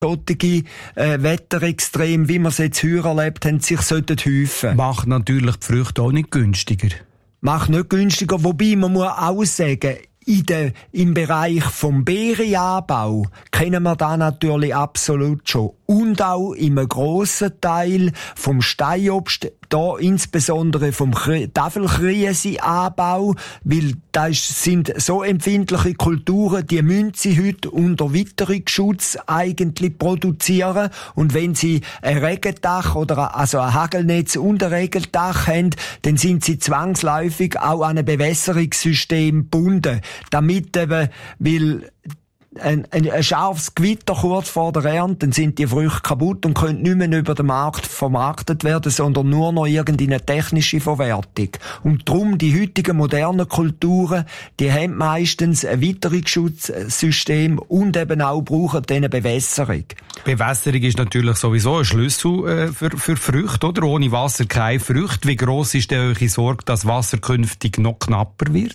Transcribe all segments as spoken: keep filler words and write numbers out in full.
solche äh, Wetterextreme, wie wir es jetzt heuer erlebt haben, sich sollten häufen. Macht natürlich die Früchte auch nicht günstiger. Macht nicht günstiger, wobei man muss auch sagen, in der, im Bereich vom Beerenanbau kennen wir da natürlich absolut schon. Und auch im grossen Teil vom Steinobst, da insbesondere vom Tafelkrisenanbau, weil das sind so empfindliche Kulturen, die müssen sie heute unter Witterungsschutz eigentlich produzieren. Und wenn sie ein Regendach oder also ein Hagelnetz und ein Regendach haben, dann sind sie zwangsläufig auch an ein Bewässerungssystem gebunden. Damit eben, weil Ein, ein, ein scharfes Gewitter kurz vor der Ernte, dann sind die Früchte kaputt und können nicht mehr über den Markt vermarktet werden, sondern nur noch irgendeine technische Verwertung. Und darum, die heutigen modernen Kulturen, die haben meistens ein Witterungsschutzsystem und eben auch brauchen diese Bewässerung. Bewässerung ist natürlich sowieso ein Schlüssel äh, für, für Früchte, oder? Ohne Wasser keine Früchte. Wie gross ist denn eure Sorge, dass Wasser künftig noch knapper wird?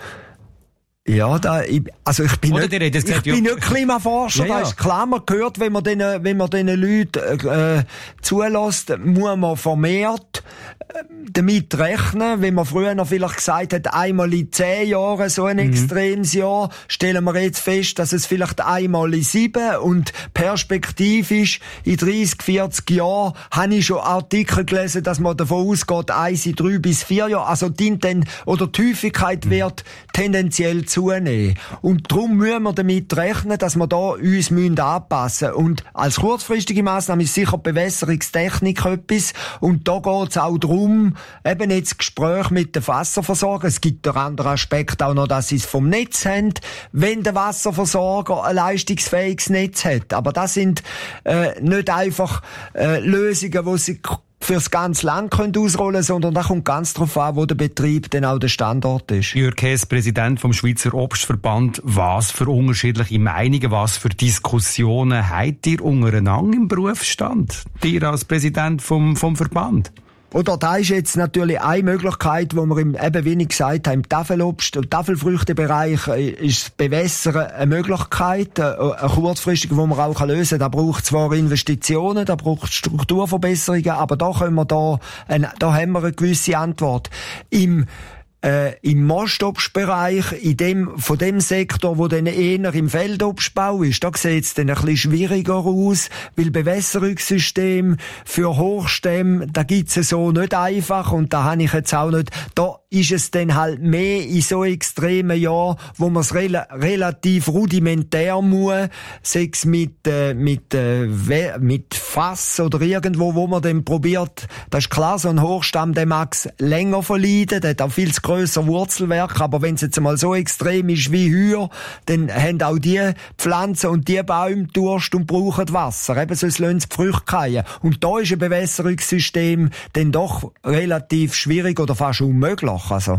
Ja, da, ich, also ich bin Oder nicht, ich gesagt, bin ja. nicht Klimaforscher, Ja, ja. das ist klar, man hört, wenn man den, wenn man den Leuten, äh, zulässt, muss man vermehrt äh, damit rechnen, wenn man früher noch vielleicht gesagt hat, einmal in zehn Jahren so ein mhm. extremes Jahr, stellen wir jetzt fest, dass es vielleicht einmal in sieben und perspektivisch in dreißig, vierzig Jahren habe ich schon Artikel gelesen, dass man davon ausgeht, eins in drei bis vier Jahre, also die Inten- oder die Häufigkeit mhm. wird tendenziell zunehmen. Und darum müssen wir damit rechnen, dass wir da uns müssen anpassen. Und als kurzfristige Massnahme ist sicher die Bewässerungstechnik etwas. Und da geht es auch darum, eben jetzt Gespräch mit den Wasserversorgern. Es gibt der andere Aspekt auch noch, dass sie es vom Netz haben, wenn der Wasserversorger ein leistungsfähiges Netz hat. Aber das sind äh, nicht einfach äh, Lösungen, die sie fürs ganze Land können ausrollen, sondern da kommt ganz darauf an, wo der Betrieb denn auch der Standort ist. Jürg Hess, Präsident vom Schweizer Obstverband. Was für unterschiedliche Meinungen, was für Diskussionen habt ihr untereinander im Berufsstand? Ihr als Präsident vom, vom Verband? Oder da ist jetzt natürlich eine Möglichkeit, wo wir im, eben, wie ich gesagt habe, im Tafelobst- und Tafelfrüchtebereich ist Bewässern eine Möglichkeit, eine kurzfristige, die man auch lösen kann. Da braucht zwar Investitionen, da braucht Strukturverbesserungen, aber da können wir da, da haben wir eine gewisse Antwort. Im Äh, im Mostobstbereich, in dem, von dem Sektor, wo dann eher im Feldobstbau ist, da sieht es dann ein bisschen schwieriger aus, weil Bewässerungssystem für Hochstämme, da gibt's es so nicht einfach und da habe ich jetzt auch nicht, da ist es dann halt mehr in so extremen Jahren, wo man es rel- relativ rudimentär muss, sei es mit, äh, mit, äh, we- mit Fass oder irgendwo, wo man dann probiert, das ist klar, so ein Hochstamm, der mag es länger verleiden, der hat auch viel zu grösser Wurzelwerk, aber wenn es jetzt mal so extrem ist wie heuer, dann haben auch die Pflanzen und die Bäume Durst und brauchen Wasser, eben sonst lassen sie die Früchte fallen. Und da ist ein Bewässerungssystem dann doch relativ schwierig oder fast unmöglich. Also.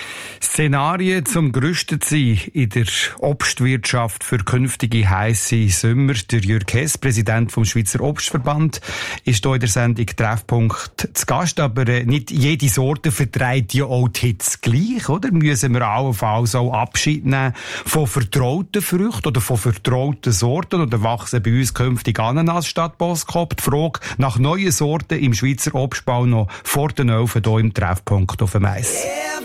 Szenarien zum gerüstet sein in der Obstwirtschaft für künftige heisse Sommer. Der Jürg Hess, Präsident vom Schweizer Obstverband, ist hier in der Sendung Treffpunkt zu Gast. Aber nicht jede Sorte verträgt ja auch die Hitze gleich, oder? Müssen wir allenfalls auch Abschied nehmen von vertrauten Früchten oder von vertrauten Sorten? Oder wachsen bei uns künftig Ananas statt Boskop? Die Frage nach neuen Sorten im Schweizer Obstbau noch vor den Elfen hier im Treffpunkt auf dem Eis.